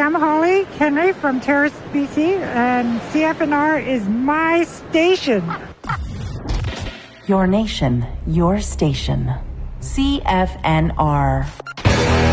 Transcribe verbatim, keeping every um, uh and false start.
I'm Holly Henry from Terrace, B C, and C F N R is my station. Your nation, your station. C F N R.